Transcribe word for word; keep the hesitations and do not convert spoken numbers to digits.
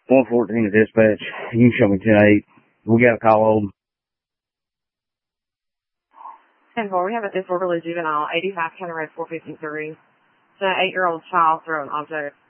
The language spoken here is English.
one fourteen to dispatch. You can show me ten eight. We got a call on. ten four, we have a disorderly juvenile, eighty-five County Road four fifty-three. It's an eight-year-old child throwing objects.